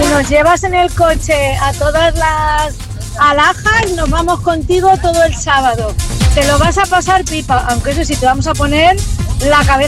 nos llevas en el coche a todas las alhajas, nos vamos contigo todo el sábado. Te lo vas a pasar pipa, aunque eso sí, te vamos a poner la cabeza